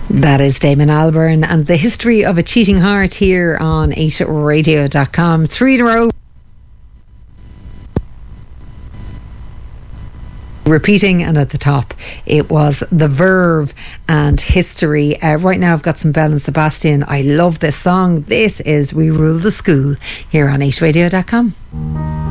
That is Damon Albarn and the history of a cheating heart here on 8radio.com. 3 in a row. Repeating, and at the top it was The Verve and History. Right now I've got some Belle and Sebastian. I love this song. This is We Rule the School here on 8radio.com.